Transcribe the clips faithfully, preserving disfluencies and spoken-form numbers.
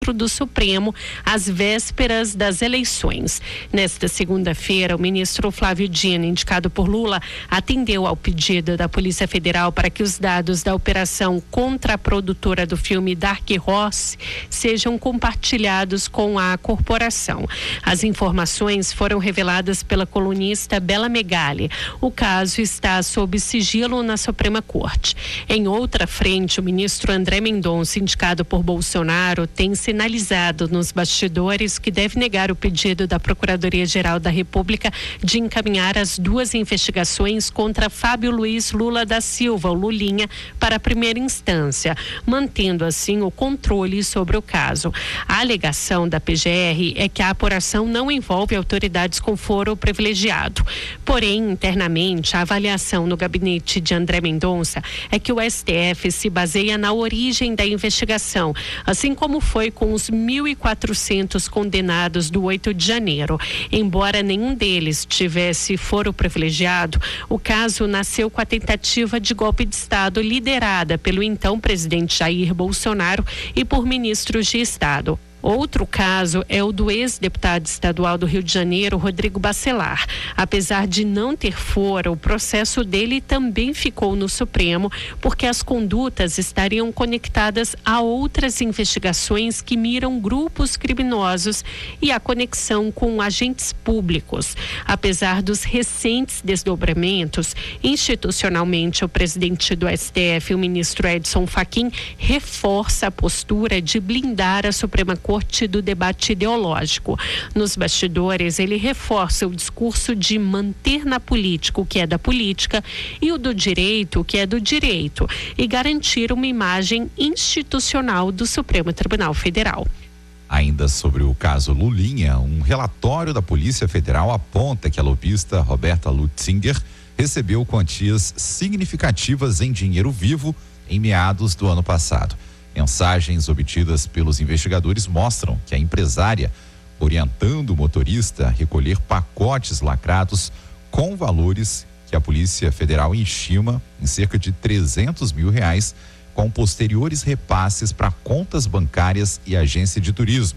do Supremo às vésperas das eleições. Nesta segunda-feira, o ministro Flávio Dino, indicado por Lula, atendeu ao pedido da Polícia Federal para que os dados da operação contra a produtora do filme Dark Horse sejam compartilhados com a corporação. As informações foram reveladas pela colunista Bela Megali. O caso está sob sigilo na Suprema Corte. Em outra frente, o ministro André Mendonça, indicado por Bolsonaro, tem se sinalizado nos bastidores que deve negar o pedido da Procuradoria-Geral da República de encaminhar as duas investigações contra Fábio Luiz Lula da Silva, o Lulinha, para a primeira instância, mantendo assim o controle sobre o caso. A alegação da P G R é que a apuração não envolve autoridades com foro privilegiado. Porém, internamente, a avaliação no gabinete de André Mendonça é que o S T F se baseia na origem da investigação, assim como foi com os mil e quatrocentos condenados do oito de janeiro. Embora nenhum deles tivesse foro privilegiado, o caso nasceu com a tentativa de golpe de Estado liderada pelo então presidente Jair Bolsonaro e por ministros de Estado. Outro caso é o do ex-deputado estadual do Rio de Janeiro, Rodrigo Bacelar. Apesar de não ter foro, o processo dele também ficou no Supremo, porque as condutas estariam conectadas a outras investigações que miram grupos criminosos e a conexão com agentes públicos. Apesar dos recentes desdobramentos, institucionalmente, o presidente do S T F, o ministro Edson Fachin, reforça a postura de blindar a Suprema Corte do debate ideológico. Nos bastidores, ele reforça o discurso de manter na política o que é da política e o do direito o que é do direito e garantir uma imagem institucional do Supremo Tribunal Federal. Ainda sobre o caso Lulinha, um relatório da Polícia Federal aponta que a lobista Roberta Lutzinger recebeu quantias significativas em dinheiro vivo em meados do ano passado. Mensagens obtidas pelos investigadores mostram que a empresária, orientando o motorista a recolher pacotes lacrados com valores que a Polícia Federal estima em cerca de trezentos mil reais, com posteriores repasses para contas bancárias e agência de turismo.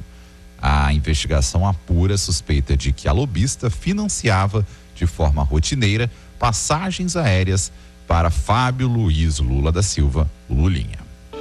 A investigação apura a suspeita de que a lobista financiava de forma rotineira passagens aéreas para Fábio Luiz Lula da Silva, Lulinha.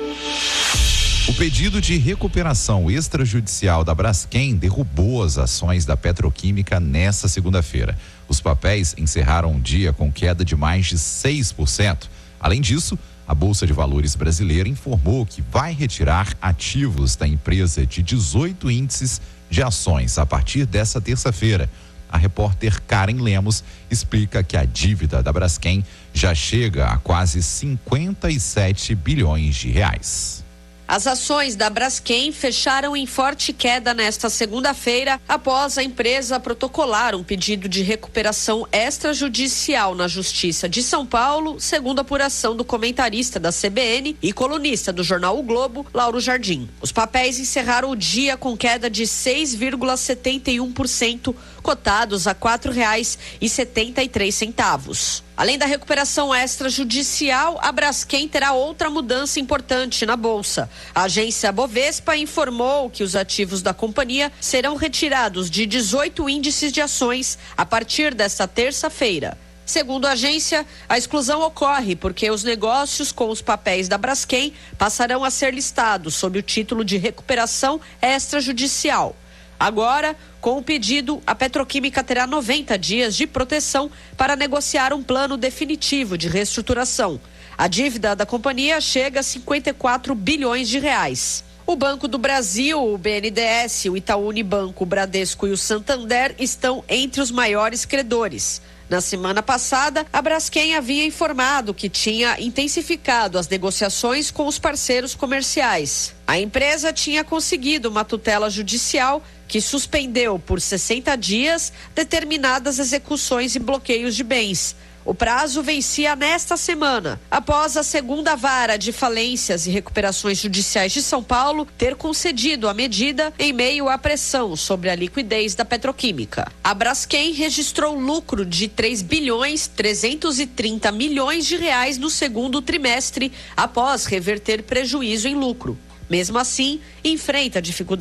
O pedido de recuperação extrajudicial da Braskem derrubou as ações da Petroquímica nesta segunda-feira. Os papéis encerraram o dia com queda de mais de seis por cento. Além disso, a Bolsa de Valores brasileira informou que vai retirar ativos da empresa de dezoito índices de ações a partir dessa terça-feira. A repórter Karen Lemos explica que a dívida da Braskem já chega a quase cinquenta e sete bilhões de reais. As ações da Braskem fecharam em forte queda nesta segunda-feira após a empresa protocolar um pedido de recuperação extrajudicial na Justiça de São Paulo, segundo a apuração do comentarista da C B N e colunista do jornal O Globo, Lauro Jardim. Os papéis encerraram o dia com queda de seis vírgula setenta e um por cento, cotados a quatro reais e setenta e três centavos. Além da recuperação extrajudicial, a Braskem terá outra mudança importante na Bolsa. A agência Bovespa informou que os ativos da companhia serão retirados de dezoito índices de ações a partir desta terça-feira. Segundo a agência, a exclusão ocorre porque os negócios com os papéis da Braskem passarão a ser listados sob o título de recuperação extrajudicial. Agora, com o pedido, a Petroquímica terá noventa dias de proteção para negociar um plano definitivo de reestruturação. A dívida da companhia chega a cinquenta e quatro bilhões de reais. O Banco do Brasil, o B N D E S, o Itaú Unibanco, o Bradesco e o Santander estão entre os maiores credores. Na semana passada, a Braskem havia informado que tinha intensificado as negociações com os parceiros comerciais. A empresa tinha conseguido uma tutela judicial que suspendeu por sessenta dias determinadas execuções e bloqueios de bens. O prazo vencia nesta semana, após a segunda vara de falências e recuperações judiciais de São Paulo ter concedido a medida em meio à pressão sobre a liquidez da Petroquímica. A Braskem registrou lucro de três bilhões trezentos e trinta milhões de reais no segundo trimestre, após reverter prejuízo em lucro. Mesmo assim, enfrenta dificuldades